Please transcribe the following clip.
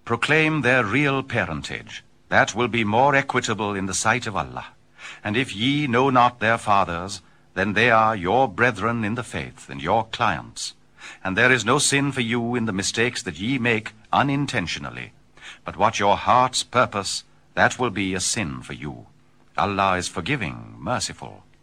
Proclaim their real parentage. That will be more equitable in the sight of Allah. And if ye know not their fathers, then they are your brethren in the faith and your clients. And there is no sin for you in the mistakes that ye make unintentionally. But what your hearts purpose, that will be a sin for you. Allah is forgiving, merciful.